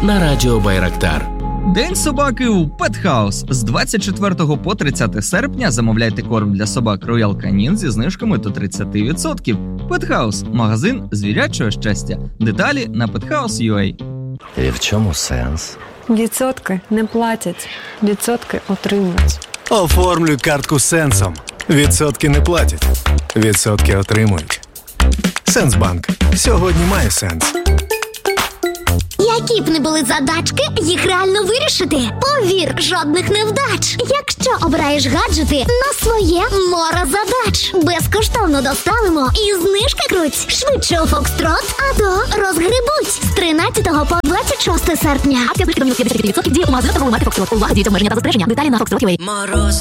на радіо Байрактар. День собаки у Pet House. З 24 по 30 серпня замовляйте корм для собак Royal Canin зі знижками до 30%. Pet House – магазин звірячого щастя. Деталі на pethouse.ua. І в чому сенс? Відсотки не платять, відсотки отримують. Оформлюй картку Сенсом. Відсотки не платять, відсотки отримують. Сенсбанк. Сьогодні має сенс. Які б не були задачки, їх реально вирішити. Повір, жодних невдач. Якщо обираєш гаджети на своє море задач. Безкоштовно доставимо і знижки круть. Швидше у Фокстрот, а то розгребуть. З 13 по 26 серпня. Акція знижки до мінус 55% діє у магазинах торгової марки Фокстрот. Увага, діють обмеження та застереження. Деталі на Фокстрот.ua. Мороз